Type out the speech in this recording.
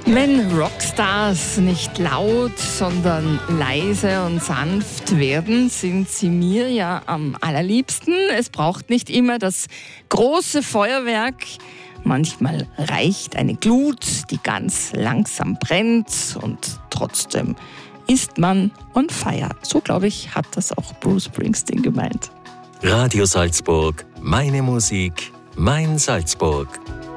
Wenn Rockstars nicht laut, sondern leise und sanft werden, sind sie mir ja am allerliebsten. Es braucht nicht immer das große Feuerwerk. Manchmal reicht eine Glut, die ganz langsam brennt und trotzdem ist man on fire. So, glaube ich, hat das auch Bruce Springsteen gemeint. Radio Salzburg, meine Musik, mein Salzburg.